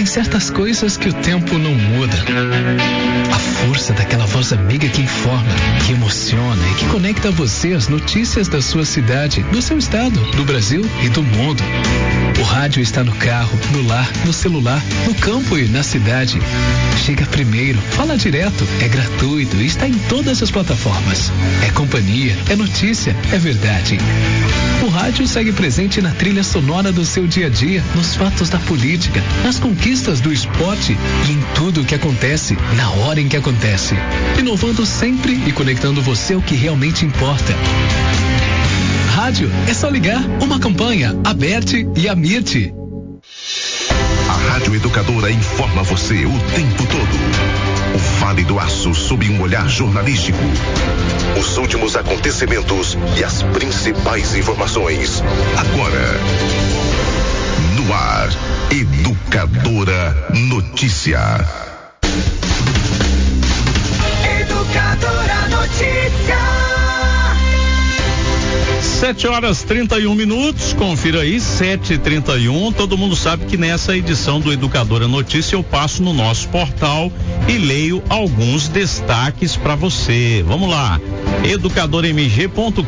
certas coisas que o tempo não muda. A força daquela voz amiga que informa, que emociona e que conecta você às notícias da sua cidade, do seu estado, do Brasil e do mundo. O rádio está no carro, no lar, no celular, no campo e na cidade. Chega primeiro, fala direto, é gratuito e está em todas as plataformas. É companhia, é notícia, é verdade. O rádio segue presente na trilha sonora do seu dia a dia, nos fatos da política, nas conquistas do esporte e em tudo o que acontece, na hora em que acontece. Inovando sempre e conectando você ao que realmente importa. Rádio é só ligar, uma campanha, Aberte e Amite. A Rádio Educadora informa você o tempo todo. O Vale do Aço sob um olhar jornalístico. Os últimos acontecimentos e as principais informações. Agora, no ar, Educadora Notícia. Educadora Notícia. 7h31, confira aí, 7h31. Todo mundo sabe que nessa edição do Educadora Notícia eu passo no nosso portal e leio alguns destaques para você. Vamos lá, educadormg.com.br.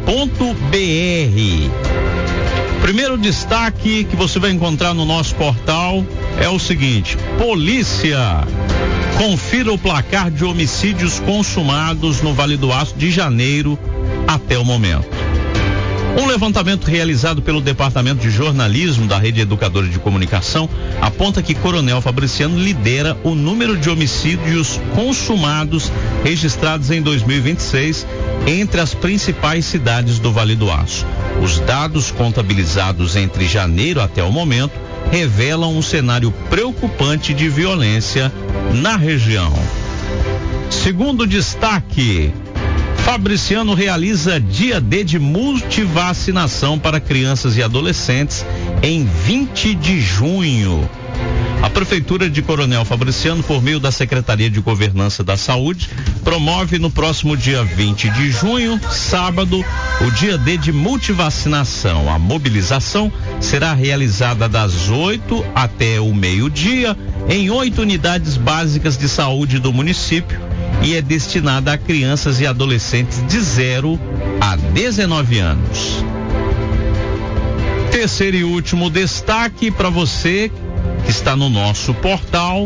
Primeiro destaque que você vai encontrar no nosso portal é o seguinte: polícia confira o placar de homicídios consumados no Vale do Aço de janeiro até o momento. Um levantamento realizado pelo Departamento de Jornalismo da Rede Educadora de Comunicação aponta que Coronel Fabriciano lidera o número de homicídios consumados registrados em 2026 entre as principais cidades do Vale do Aço. Os dados contabilizados entre janeiro até o momento revelam um cenário preocupante de violência na região. Segundo destaque: Fabriciano realiza dia D de multivacinação para crianças e adolescentes em 20 de junho. A Prefeitura de Coronel Fabriciano, por meio da Secretaria de Governança da Saúde, promove no próximo dia 20 de junho, sábado, o dia D de multivacinação. A mobilização será realizada das 8 até o meio-dia em 8 unidades básicas de saúde do município e é destinada a crianças e adolescentes de 0 a 19 anos. Terceiro e último destaque para você que está no nosso portal: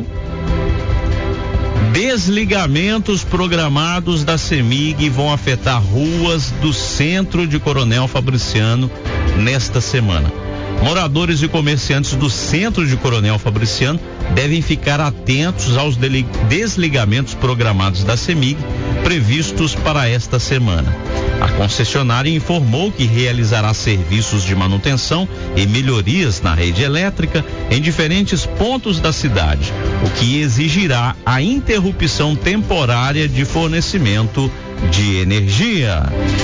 desligamentos programados da CEMIG vão afetar ruas do centro de Coronel Fabriciano nesta semana. Moradores e comerciantes do centro de Coronel Fabriciano devem ficar atentos aos desligamentos programados da CEMIG previstos para esta semana. A concessionária informou que realizará serviços de manutenção e melhorias na rede elétrica em diferentes pontos da cidade, o que exigirá a interrupção temporária de fornecimento de energia.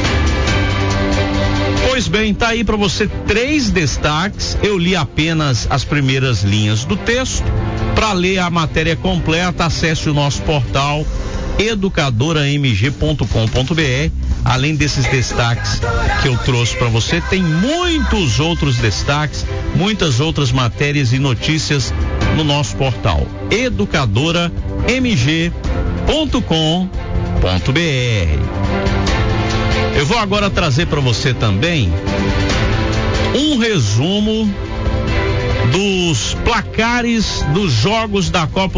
Pois bem, tá aí para você 3 destaques. Eu li apenas as primeiras linhas do texto. Para ler a matéria completa, acesse o nosso portal educadoramg.com.br. Além desses destaques que eu trouxe para você, tem muitos outros destaques, muitas outras matérias e notícias no nosso portal educadoramg.com.br. Eu vou agora trazer para você também um resumo dos placares dos jogos da Copa